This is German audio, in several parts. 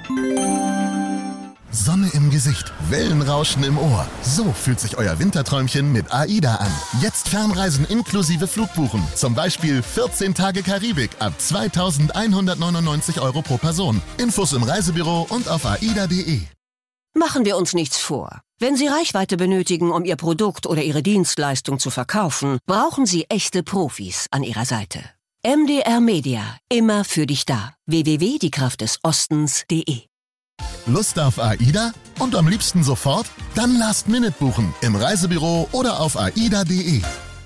Sonne im Gesicht, Wellenrauschen im Ohr. So fühlt sich euer Winterträumchen mit AIDA an. Jetzt Fernreisen inklusive Flugbuchen. Zum Beispiel 14 Tage Karibik ab 2.199 € pro Person. Infos im Reisebüro und auf aida.de. Machen wir uns nichts vor. Wenn Sie Reichweite benötigen, um Ihr Produkt oder Ihre Dienstleistung zu verkaufen, brauchen Sie echte Profis an Ihrer Seite. MDR Media, immer für dich da. www.diekraftdesostens.de. Lust auf AIDA? Und am liebsten sofort? Dann Last-Minute buchen im Reisebüro oder auf aida.de.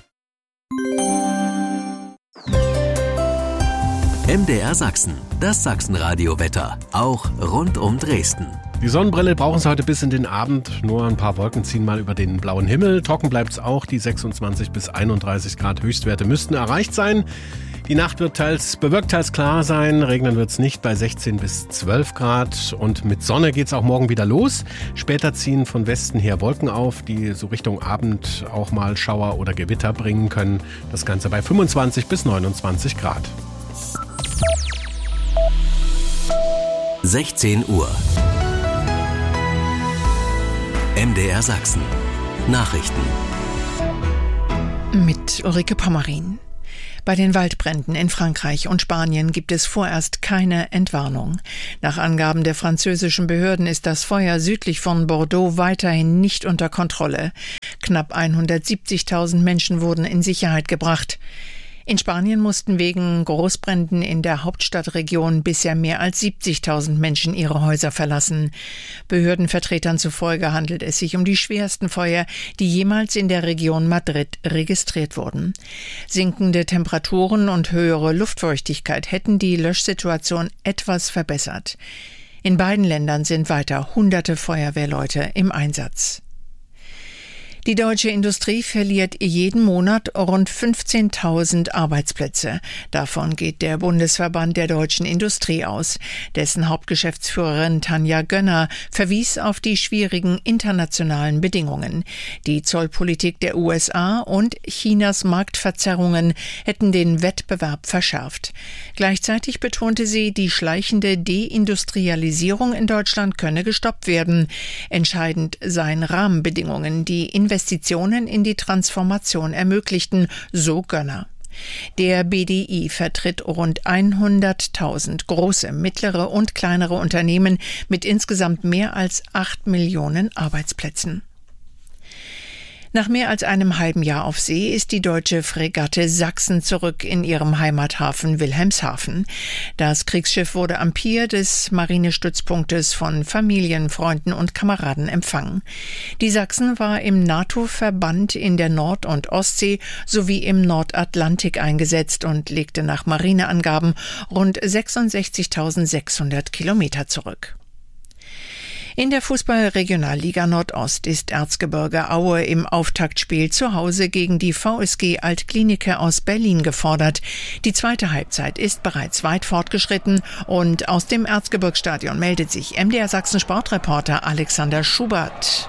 MDR Sachsen, das Sachsenradio-Wetter, auch rund um Dresden. Die Sonnenbrille brauchen Sie heute bis in den Abend. Nur ein paar Wolken ziehen mal über den blauen Himmel. Trocken bleibt es auch. Die 26 bis 31 Grad Höchstwerte müssten erreicht sein. Die Nacht wird teils bewölkt, teils klar sein. Regnen wird es nicht bei 16 bis 12 Grad. Und mit Sonne geht es auch morgen wieder los. Später ziehen von Westen her Wolken auf, die so Richtung Abend auch mal Schauer oder Gewitter bringen können. Das Ganze bei 25 bis 29 Grad. 16 Uhr. MDR Sachsen. Nachrichten. Mit Ulrike Pommerin. Bei den Waldbränden in Frankreich und Spanien gibt es vorerst keine Entwarnung. Nach Angaben der französischen Behörden ist das Feuer südlich von Bordeaux weiterhin nicht unter Kontrolle. Knapp 170.000 Menschen wurden in Sicherheit gebracht. In Spanien mussten wegen Großbränden in der Hauptstadtregion bisher mehr als 70.000 Menschen ihre Häuser verlassen. Behördenvertretern zufolge handelt es sich um die schwersten Feuer, die jemals in der Region Madrid registriert wurden. Sinkende Temperaturen und höhere Luftfeuchtigkeit hätten die Löschsituation etwas verbessert. In beiden Ländern sind weiter hunderte Feuerwehrleute im Einsatz. Die deutsche Industrie verliert jeden Monat rund 15.000 Arbeitsplätze. Davon geht der Bundesverband der deutschen Industrie aus. Dessen Hauptgeschäftsführerin Tanja Gönner verwies auf die schwierigen internationalen Bedingungen. Die Zollpolitik der USA und Chinas Marktverzerrungen hätten den Wettbewerb verschärft. Gleichzeitig betonte sie, die schleichende Deindustrialisierung in Deutschland könne gestoppt werden. Entscheidend seien Rahmenbedingungen, die Investitionen in die Transformation ermöglichten, so Gönner. Der BDI vertritt rund 100.000 große, mittlere und kleinere Unternehmen mit insgesamt mehr als 8 Millionen Arbeitsplätzen. Nach mehr als einem halben Jahr auf See ist die deutsche Fregatte Sachsen zurück in ihrem Heimathafen Wilhelmshaven. Das Kriegsschiff wurde am Pier des Marinestützpunktes von Familien, Freunden und Kameraden empfangen. Die Sachsen war im NATO-Verband in der Nord- und Ostsee sowie im Nordatlantik eingesetzt und legte nach Marineangaben rund 66.600 Kilometer zurück. In der Fußball-Regionalliga Nordost ist Erzgebirge Aue im Auftaktspiel zu Hause gegen die VSG Altklinike aus Berlin gefordert. Die zweite Halbzeit ist bereits weit fortgeschritten und aus dem Erzgebirgsstadion meldet sich MDR Sachsen Sportreporter Alexander Schubert.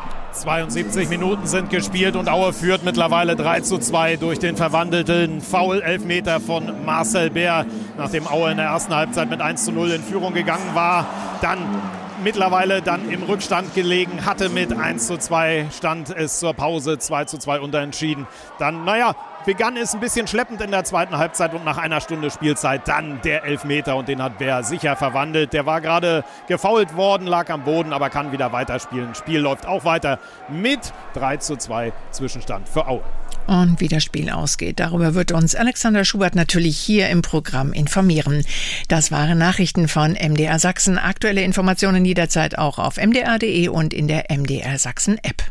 72 Minuten sind gespielt und Aue führt mittlerweile 3:2 durch den verwandelten Foul-Elfmeter von Marcel Bär, nachdem Aue in der ersten Halbzeit mit 1:0 in Führung gegangen war, mittlerweile im Rückstand gelegen hatte mit 1:2, stand es zur Pause 2:2 unterentschieden. Begann es ein bisschen schleppend in der zweiten Halbzeit und nach einer Stunde Spielzeit dann der Elfmeter und den hat Bär sicher verwandelt. Der war gerade gefoult worden, lag am Boden, aber kann wieder weiterspielen. Spiel läuft auch weiter mit 3:2 Zwischenstand für Aue. Und wie das Spiel ausgeht, darüber wird uns Alexander Schubert natürlich hier im Programm informieren. Das waren Nachrichten von MDR Sachsen. Aktuelle Informationen jederzeit auch auf mdr.de und in der MDR Sachsen App.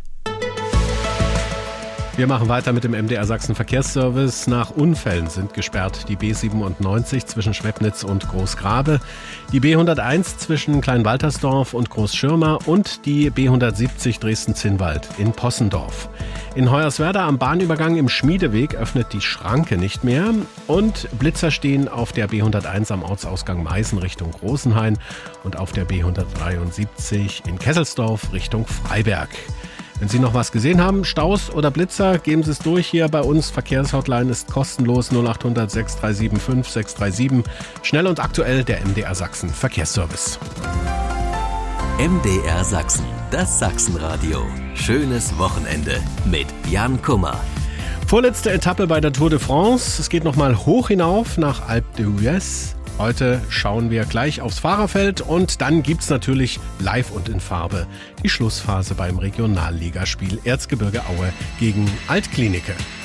Wir machen weiter mit dem MDR Sachsen Verkehrsservice. Nach Unfällen sind gesperrt die B97 zwischen Schwebnitz und Großgrabe, die B101 zwischen Kleinwaltersdorf und Großschirma und die B170 Dresden-Zinnwald in Possendorf. In Hoyerswerda am Bahnübergang im Schmiedeweg öffnet die Schranke nicht mehr und Blitzer stehen auf der B101 am Ortsausgang Meißen Richtung Großenhain und auf der B173 in Kesselsdorf Richtung Freiberg. Wenn Sie noch was gesehen haben, Staus oder Blitzer, geben Sie es durch hier bei uns. Verkehrshotline ist kostenlos 0800 6375 637. Schnell und aktuell der MDR Sachsen Verkehrsservice. MDR Sachsen, das Sachsenradio. Schönes Wochenende mit Jan Kummer. Vorletzte Etappe bei der Tour de France. Es geht nochmal hoch hinauf nach Alpe d'Huez. Heute schauen wir gleich aufs Fahrerfeld und dann gibt's natürlich live und in Farbe die Schlussphase beim Regionalligaspiel Erzgebirge Aue gegen Altklinike.